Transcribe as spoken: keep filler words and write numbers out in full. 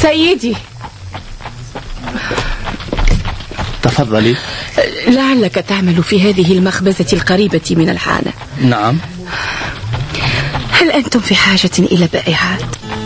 سيدي تفضلي. لعلك تعمل في هذه المخبزة القريبة من الحانة. نعم. هل أنتم في حاجة إلى بائعات؟